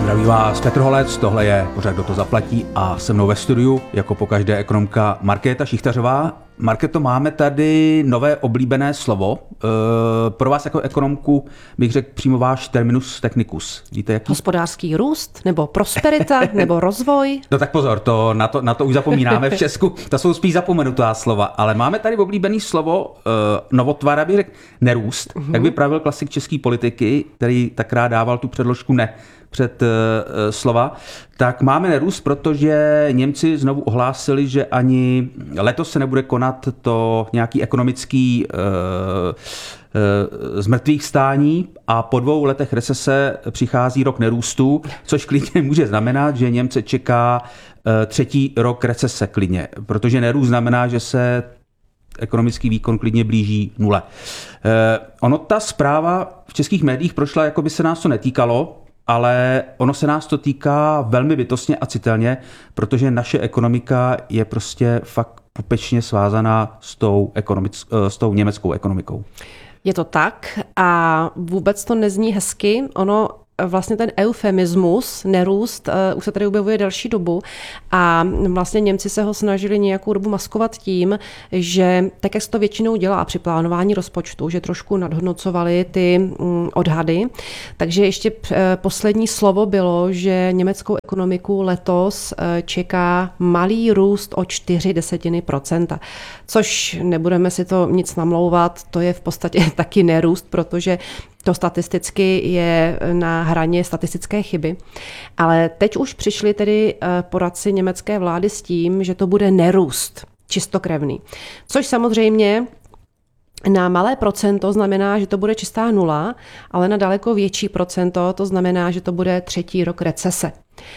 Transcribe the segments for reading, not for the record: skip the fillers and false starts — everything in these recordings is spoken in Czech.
Zdraví vás Petr Holec, tohle je pořád Kdo to zaplatí a se mnou ve studiu, jako po každé ekonomka Markéta Šichtařová. Markéto, máme tady nové oblíbené slovo. Pro vás jako ekonomku bych řekl přímo váš terminus technicus. Víte jaký? Hospodářský růst, nebo prosperita, nebo rozvoj. No tak pozor, na to už zapomínáme v Česku. To jsou spíš zapomenutá slova, ale máme tady oblíbený slovo novotvar, bych řekl nerůst. Jak by pravil klasik české politiky, který takrát dával tu předložku ne před slova, tak máme nerůst, protože Němci znovu ohlásili, že ani letos se nebude konat to nějaký ekonomický zmrtvých stání a po 2 letech recese přichází rok nerůstu, což klidně může znamenat, že Němce čeká 3. rok recese klidně, protože nerůst znamená, že se ekonomický výkon klidně blíží 0. Ono ta zpráva v českých médiích prošla, jako by se nás to netýkalo, ale ono se nás to týká velmi bytostně a citelně, protože naše ekonomika je prostě fakt pupečně svázaná s tou německou ekonomikou. Je to tak a vůbec to nezní hezky. Ono vlastně ten eufemismus, nerůst, už se tady objevuje delší dobu a vlastně Němci se ho snažili nějakou dobu maskovat tím, že tak, jak se to většinou dělá při plánování rozpočtu, že trošku nadhodnocovali ty odhady. Takže ještě poslední slovo bylo, že německou ekonomiku letos čeká malý růst o 0,4%, což nebudeme si to nic namlouvat, to je v podstatě taky nerůst, protože to statisticky je na hraně statistické chyby. Ale teď už přišli tedy poradci německé vlády s tím, že to bude nerůst čistokrevný. Což samozřejmě na malé procento znamená, že to bude čistá nula, ale na daleko větší procento to znamená, že to bude 3. rok recese.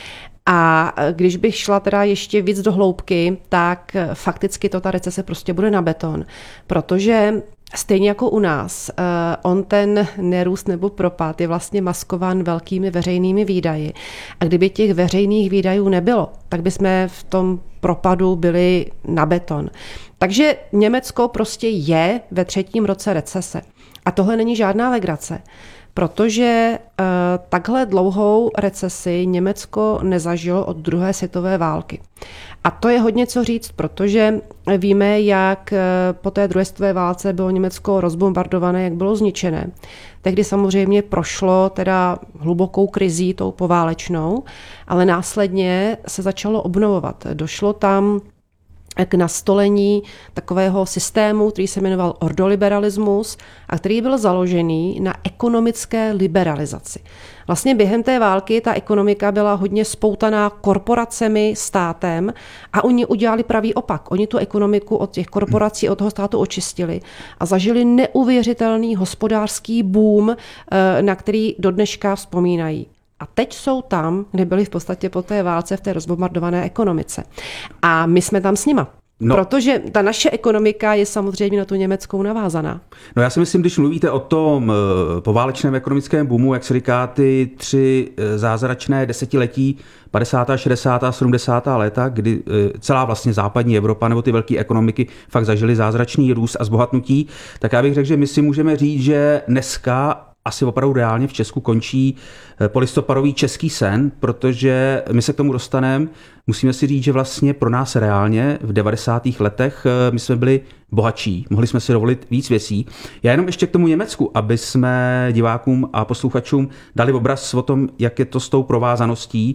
A když bych šla teda ještě víc do hloubky, tak fakticky to ta recese prostě bude na beton, protože stejně jako u nás, on ten nerůst nebo propad je vlastně maskován velkými veřejnými výdaji. A kdyby těch veřejných výdajů nebylo, tak bychom v tom propadu byli na beton. Takže Německo prostě je ve 3. roce recese. A tohle není žádná legrace, protože takhle dlouhou recesi Německo nezažilo od 2. světové války. A to je hodně co říct, protože víme, jak po té 2. světové válce bylo Německo rozbombardované, jak bylo zničené. Tehdy samozřejmě prošlo teda hlubokou krizí, tou poválečnou, ale následně se začalo obnovovat. Došlo tam k nastolení takového systému, který se jmenoval ordoliberalismus a který byl založený na ekonomické liberalizaci. Vlastně během té války ta ekonomika byla hodně spoutaná korporacemi, státem a oni udělali pravý opak. Oni tu ekonomiku od těch korporací, od toho státu očistili a zažili neuvěřitelný hospodářský boom, na který do dneška vzpomínají. A teď jsou tam, kde byli v podstatě po té válce v té rozbombardované ekonomice. A my jsme tam s nima. No. Protože ta naše ekonomika je samozřejmě na tu německou navázaná. No já si myslím, když mluvíte o tom poválečném ekonomickém boomu, jak se říká, ty 3 zázračné desetiletí, 50., 60., 70. léta, kdy celá vlastně západní Evropa nebo ty velké ekonomiky fakt zažily zázračný růst a zbohatnutí, tak já bych řekl, že my si můžeme říct, že dneska asi opravdu reálně v Česku končí polistopadový český sen, protože my se k tomu dostaneme. Musíme si říct, že vlastně pro nás reálně v 90. letech my jsme byli bohatší, mohli jsme si dovolit víc věcí. Já jenom ještě k tomu Německu, aby jsme divákům a posluchačům dali obraz o tom, jak je to s tou provázaností.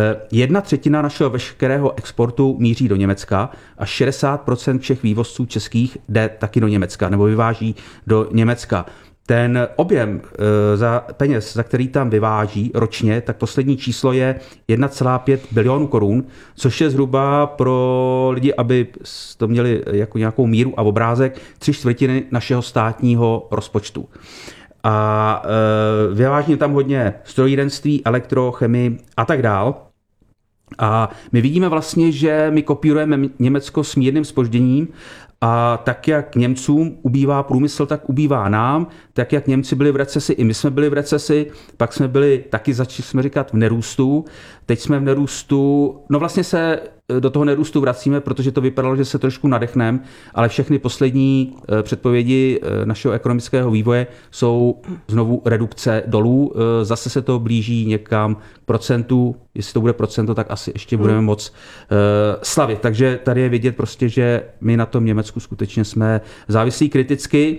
1/3 našeho veškerého exportu míří do Německa a 60% všech vývozců českých jde taky do Německa nebo vyváží do Německa. Ten objem peněz, za který tam vyváží ročně, tak poslední číslo je 1,5 bilionu korun, což je zhruba pro lidi, aby to měli jako nějakou míru a obrázek, 3/4 našeho státního rozpočtu. A vyváží tam hodně strojírenství, elektrochemii a tak dál. A my vidíme vlastně, že my kopírujeme Německo s mírným zpožděním a tak, jak Němcům ubývá průmysl, tak ubývá nám. Tak, jak Němci byli v recesi, i my jsme byli v recesi, pak jsme byli taky, začali jsme říkat, v nerůstu. Teď jsme v nerůstu. No vlastně se do toho nerůstu vracíme, protože to vypadalo, že se trošku nadechneme, ale všechny poslední předpovědi našeho ekonomického vývoje jsou znovu redukce dolů. Zase se to blíží někam k procentu. Jestli to bude procento, tak asi ještě budeme moc slavit. Takže tady je vidět prostě, že my na tom Německu skutečně jsme závislí kriticky.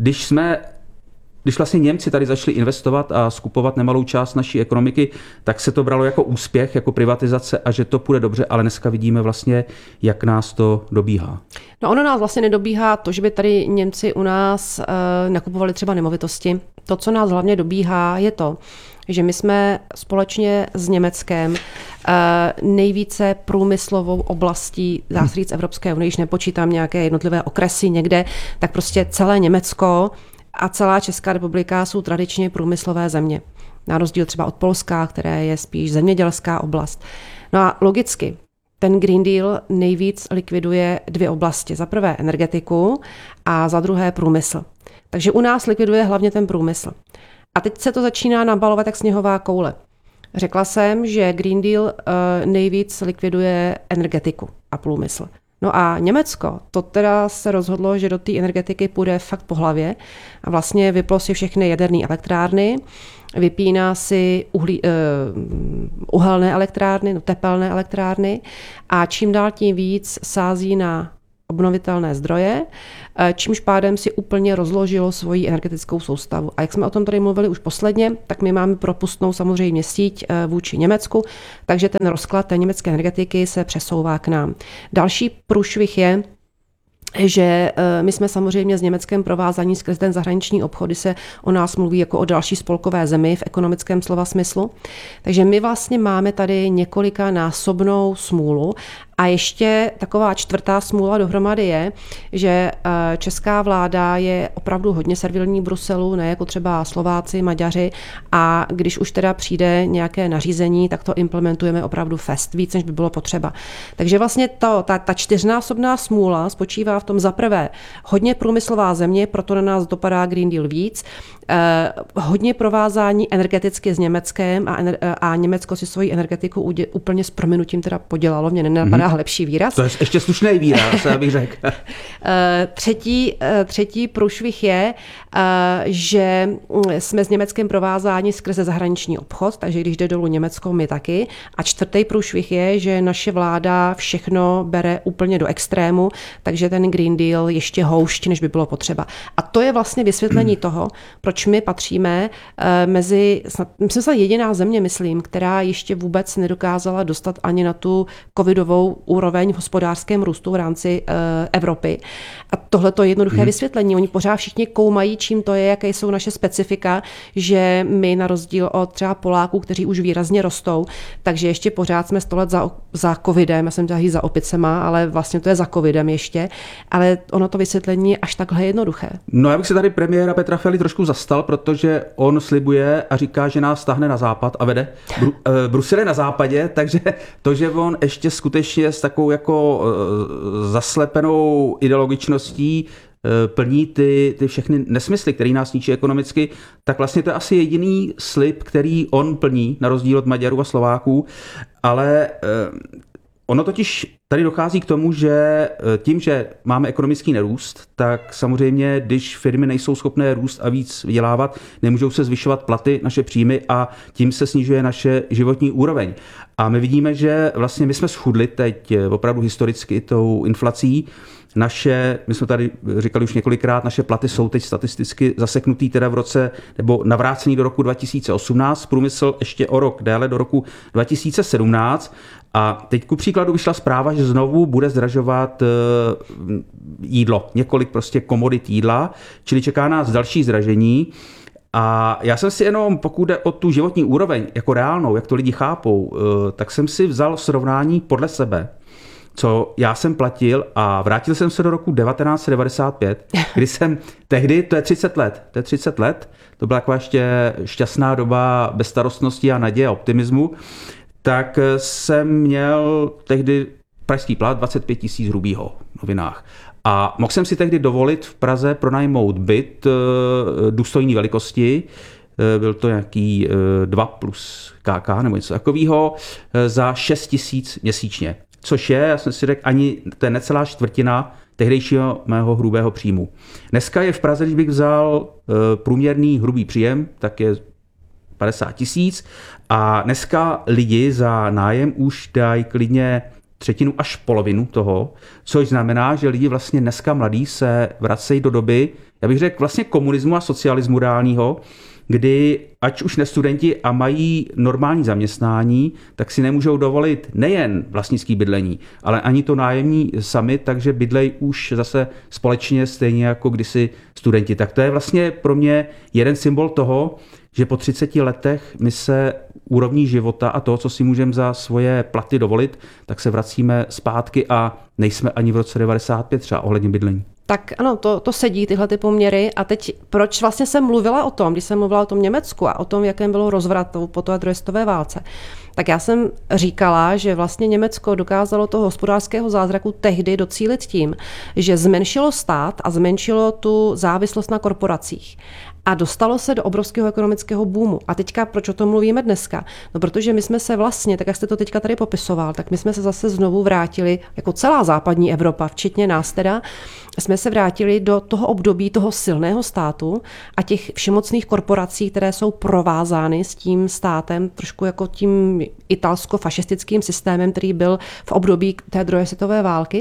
Když vlastně Němci tady začali investovat a skupovat nemalou část naší ekonomiky, tak se to bralo jako úspěch, jako privatizace a že to půjde dobře, ale dneska vidíme vlastně, jak nás to dobíhá. No ono nás vlastně nedobíhá to, že by tady Němci u nás nakupovali třeba nemovitosti. To, co nás hlavně dobíhá, je to, že my jsme společně s Německem nejvíce průmyslovou oblastí, dá se říct, Evropské unie, když nepočítám nějaké jednotlivé okresy někde, tak prostě celé Německo a celá Česká republika jsou tradičně průmyslové země. Na rozdíl třeba od Polska, které je spíš zemědělská oblast. No a logicky, ten Green Deal nejvíc likviduje dvě oblasti. Za prvé energetiku a za druhé průmysl. Takže u nás likviduje hlavně ten průmysl. A teď se to začíná nabalovat jak sněhová koule. Řekla jsem, že Green Deal nejvíc likviduje energetiku a průmysl. No a Německo, to teda se rozhodlo, že do té energetiky půjde fakt po hlavě a vlastně vyplo si všechny jaderné elektrárny, vypíná si uhelné elektrárny, tepelné elektrárny a čím dál tím víc sází na obnovitelné zdroje, čímž pádem si úplně rozložilo svoji energetickou soustavu. A jak jsme o tom tady mluvili už posledně, tak my máme propustnou samozřejmě síť vůči Německu, takže ten rozklad té německé energetiky se přesouvá k nám. Další průšvih je, že my jsme samozřejmě s Německem provázaní skrz ten zahraniční obchod, kdy se o nás mluví jako o další spolkové zemi v ekonomickém slova smyslu. Takže my vlastně máme tady několikanásobnou smůlu. A ještě taková čtvrtá smůla dohromady je, že česká vláda je opravdu hodně servilní Bruselu, ne jako třeba Slováci, Maďaři, a když už teda přijde nějaké nařízení, tak to implementujeme opravdu fest, víc, než by bylo potřeba. Takže vlastně ta čtyřnásobná smůla spočívá v tom za prvé hodně průmyslová země, proto na nás dopadá Green Deal víc, hodně provázání energeticky s Německem a Německo si svoji energetiku úplně s prominutím teda podělalo, mě nenapadá lepší výraz. To je ještě slušný výraz, já bych řekl. Třetí průšvih je, že jsme s Německem provázáni skrze zahraniční obchod, takže když jde dolů Německo, my taky. A čtvrtý průšvih je, že naše vláda všechno bere úplně do extrému, takže ten Green Deal ještě houšť, než by bylo potřeba. A to je vlastně vysvětlení toho, proč my patříme mezi, myslím se jediná země, myslím, která ještě vůbec nedokázala dostat ani na tu covidovou úroveň v hospodářském růstu v rámci Evropy. A tohle to je jednoduché vysvětlení. Oni pořád všichni koumají, čím to je, jaké jsou naše specifika, že my na rozdíl od třeba Poláků, kteří už výrazně rostou, takže ještě pořád jsme 100 let za covidem, já jsem tady za opicema, ale vlastně to je za covidem ještě, ale ono to vysvětlení je až takhle jednoduché. No já bych se tady premiéra Petra Fialy trošku zastal, protože on slibuje a říká, že nás stáhne na západ a vede. Brusel je na západě, takže to, že on ještě skutečně s takovou jako zaslepenou ideologičností plní ty všechny nesmysly, které nás ničí ekonomicky, tak vlastně to je asi jediný slib, který on plní, na rozdíl od Maďarů a Slováků, ale ono totiž tady dochází k tomu, že tím, že máme ekonomický nerůst, tak samozřejmě, když firmy nejsou schopné růst a víc vydělávat, nemůžou se zvyšovat platy, naše příjmy a tím se snižuje naše životní úroveň. A my vidíme, že vlastně my jsme schudli teď opravdu historicky tou inflací. My jsme tady říkali už několikrát, naše platy jsou teď statisticky zaseknutý teda v roce, nebo navrácený do roku 2018, průmysl ještě o rok déle do roku 2017. A teď ku příkladu vyšla zpráva, že znovu bude zdražovat jídlo, několik prostě komodit jídla, čili čeká nás další zdražení. A já jsem si jenom, pokud jde o tu životní úroveň, jako reálnou, jak to lidi chápou, tak jsem si vzal srovnání podle sebe, co já jsem platil a vrátil jsem se do roku 1995, kdy jsem tehdy, to je 30 let, to byla taková ještě šťastná doba bezstarostnosti a naděje a optimismu, tak jsem měl tehdy pražský plat 25 000 hrubýho v novinách. A mohl jsem si tehdy dovolit v Praze pronajmout byt důstojné velikosti, byl to nějaký 2 plus KK nebo něco takového, za 6 000 měsíčně. což je, já jsem si řekl, ani to je necelá čtvrtina tehdejšího mého hrubého příjmu. Dneska je v Praze, když bych vzal průměrný hrubý příjem, tak je 50 000 a dneska lidi za nájem už dají klidně třetinu až polovinu toho, což znamená, že lidi vlastně dneska mladí se vracejí do doby, já bych řekl vlastně komunismu a socialismu reálního, kdy ať už nestudenti a mají normální zaměstnání, tak si nemůžou dovolit nejen vlastnický bydlení, ale ani to nájemní sami, takže bydlejí už zase společně stejně jako kdysi studenti. Tak to je vlastně pro mě jeden symbol toho, že po 30 letech my se úrovní života a toho, co si můžeme za svoje platy dovolit, tak se vracíme zpátky a nejsme ani v roce 95 třeba ohledně bydlení. Tak ano, to sedí, tyhle ty poměry. A teď, proč vlastně jsem mluvila o tom, když jsem mluvila o tom Německu a o tom, jakém bylo rozvratu po té druhé světové válce, tak já jsem říkala, že vlastně Německo dokázalo toho hospodářského zázraku tehdy docílit tím, že zmenšilo stát a zmenšilo tu závislost na korporacích. A dostalo se do obrovského ekonomického boomu. A teďka, proč o tom mluvíme dneska? No, protože my jsme se vlastně, tak jak jste to teďka tady popisoval, tak my jsme se zase znovu vrátili, jako celá západní Evropa, včetně nás teda, jsme se vrátili do toho období toho silného státu a těch všemocných korporací, které jsou provázány s tím státem, trošku jako tím italsko-fašistickým systémem, který byl v období té druhé světové války.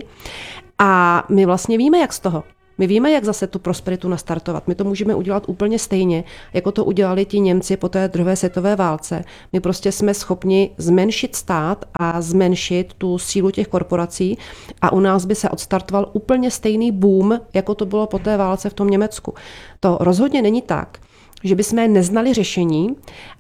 A my vlastně víme, jak z toho. My víme, jak zase tu prosperitu nastartovat. My to můžeme udělat úplně stejně, jako to udělali ti Němci po té druhé světové válce. My prostě jsme schopni zmenšit stát a zmenšit tu sílu těch korporací a u nás by se odstartoval úplně stejný boom, jako to bylo po té válce v tom Německu. To rozhodně není tak, že bychom neznali řešení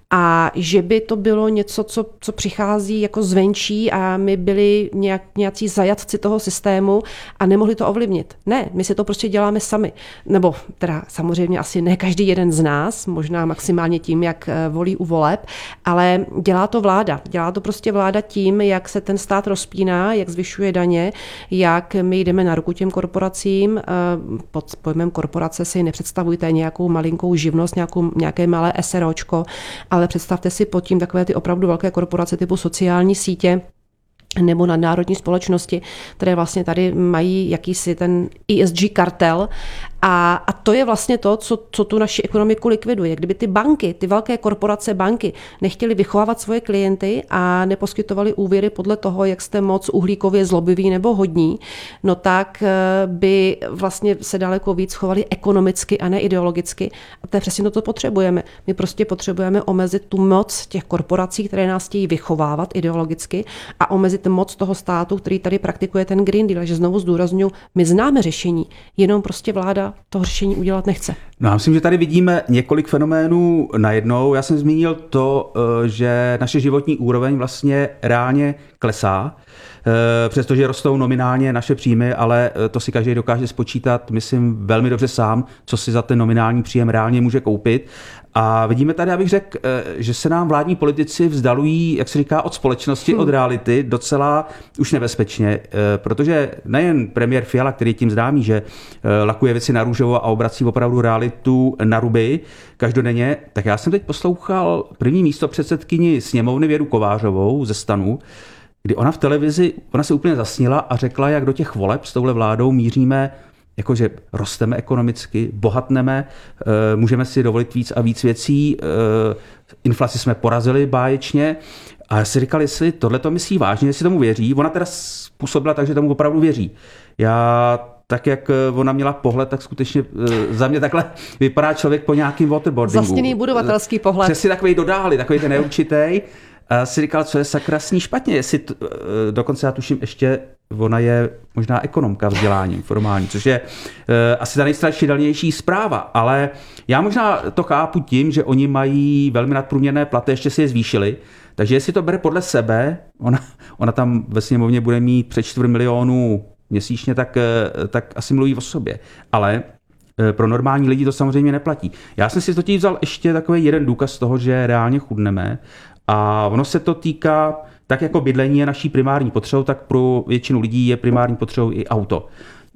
a že by to bylo něco, co přichází jako zvenčí a my byli nějací zajatci toho systému a nemohli to ovlivnit. Ne, my si to prostě děláme sami. Nebo teda samozřejmě asi ne každý jeden z nás, možná maximálně tím, jak volí u voleb, ale dělá to vláda. Dělá to prostě vláda tím, jak se ten stát rozpíná, jak zvyšuje daně, jak my jdeme na ruku těm korporacím. Pod pojmem korporace si nepředstavujte nějakou malinkou živnost, nějaké malé SROčko, ale představte si pod tím takové ty opravdu velké korporace typu sociální sítě nebo nadnárodní společnosti, které vlastně tady mají jakýsi ten ESG kartel. A to je vlastně to, co tu naši ekonomiku likviduje. Kdyby ty banky, ty velké korporace banky nechtěly vychovávat svoje klienty a neposkytovaly úvěry podle toho, jak jste moc uhlíkově zlobiví nebo hodní, no tak by vlastně se daleko víc chovali ekonomicky a ne ideologicky. A to je přesně to, co potřebujeme. My prostě potřebujeme omezit tu moc těch korporací, které nás chtějí vychovávat ideologicky a omezit moc toho státu, který tady praktikuje ten Green Deal. Takže znovu zdůrazňuji, my známe řešení, jenom prostě vláda toho řešení udělat nechce. No, já myslím, že tady vidíme několik fenoménů najednou. Já jsem zmínil to, že naše životní úroveň vlastně reálně klesá, přestože rostou nominálně naše příjmy, ale to si každý dokáže spočítat, myslím, velmi dobře sám, co si za ten nominální příjem reálně může koupit. A vidíme tady, abych řekl, že se nám vládní politici vzdalují, jak se říká, od společnosti, od reality, docela už nebezpečně, protože nejen premiér Fiala, který tím známý, že lakuje věci na růžovo a obrací opravdu realitu na ruby každodenně, tak já jsem teď poslouchal první místopředsedkyni sněmovny Věru Kovářovou ze STANu, kdy ona v televizi, ona se úplně zasnila a řekla, jak do těch voleb s touhle vládou míříme, jakože rosteme ekonomicky, bohatneme, můžeme si dovolit víc a víc věcí, inflaci jsme porazili báječně a já si říkal, jestli tohleto myslí vážně, jestli tomu věří. Ona teda způsobila tak, že tomu opravdu věří. Já tak, jak ona měla pohled, tak skutečně za mě takhle vypadá člověk po nějakým waterboardingu. Zasněný budovatelský pohled. Přesně takový dodáli, takový ten neurčitý. A si říkal, co je sakra s ní špatně, jestli dokonce já tuším ještě, ona je možná ekonomka vzděláním formální, což je asi ta nejstrašidelnější zpráva, ale já možná to chápu tím, že oni mají velmi nadprůměrné platy, ještě si je zvýšili, takže jestli to bere podle sebe, ona tam ve sněmovně bude mít přes 4 milionů měsíčně, tak asi mluví o sobě, ale pro normální lidi to samozřejmě neplatí. Já jsem si totiž vzal ještě takový jeden důkaz toho, že reálně chudneme. A ono se to týká, tak jako bydlení je naší primární potřebou, tak pro většinu lidí je primární potřebou i auto.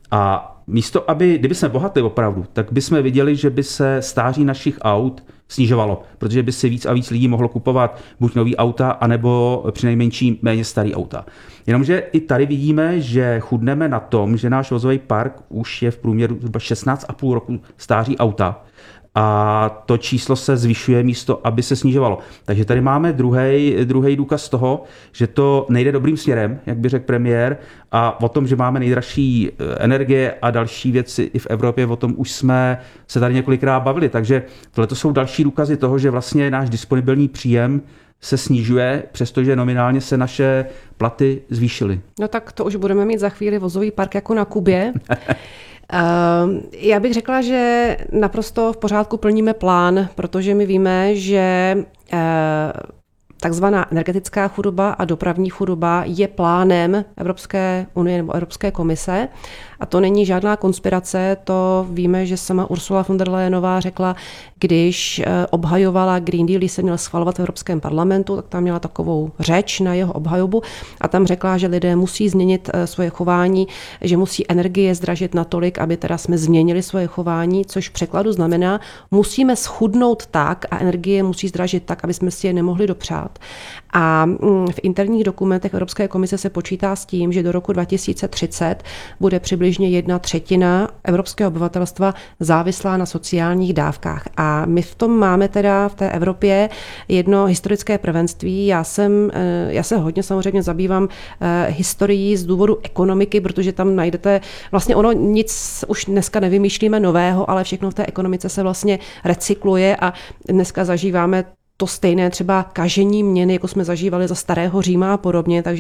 A místo, kdyby jsme bohatli opravdu, tak bychom viděli, že by se stáří našich aut snižovalo, protože by si víc a víc lidí mohlo kupovat buď nový auta, anebo přinejmenším méně starý auta. Jenomže i tady vidíme, že chudneme na tom, že náš vozový park už je v průměru zhruba 16,5 roku stáří auta. A to číslo se zvyšuje místo, aby se snižovalo. Takže tady máme druhý důkaz toho, že to nejde dobrým směrem, jak by řekl premiér, a o tom, že máme nejdražší energie a další věci i v Evropě, o tom už jsme se tady několikrát bavili. Takže tohle jsou další důkazy toho, že vlastně náš disponibilní příjem se snižuje, přestože nominálně se naše platy zvýšily. No tak to už budeme mít za chvíli vozový park jako na Kubě. Já bych řekla, že naprosto v pořádku plníme plán, protože my víme, že takzvaná energetická chudoba a dopravní chudoba je plánem Evropské unie nebo Evropské komise. A to není žádná konspirace, to víme, že sama Ursula von der Leyenová řekla, když obhajovala Green Deal, když se měl schvalovat v Evropském parlamentu, tak tam měla takovou řeč na jeho obhajobu a tam řekla, že lidé musí změnit svoje chování, že musí energie zdražit natolik, aby teda jsme změnili svoje chování, což v překladu znamená, musíme schudnout tak a energie musí zdražit tak, aby jsme si je nemohli dopřát. A v interních dokumentech Evropské komise se počítá s tím, že do roku 2030 bude přibližně 1/3 evropského obyvatelstva závislá na sociálních dávkách. A my v tom máme teda v té Evropě jedno historické prvenství. Já se hodně samozřejmě zabývám historií z důvodu ekonomiky, protože tam najdete, vlastně ono nic už dneska nevymýšlíme nového, ale všechno v té ekonomice se vlastně recykluje a dneska zažíváme to stejné třeba kažení měny, jako jsme zažívali za starého Říma a podobně, takže